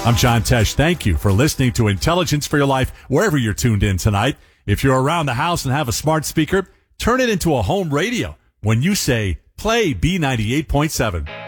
I'm John Tesh. Thank you for listening to Intelligence for Your Life, wherever you're tuned in tonight. If you're around the house and have a smart speaker, turn it into a home radio when you say, play B98.7.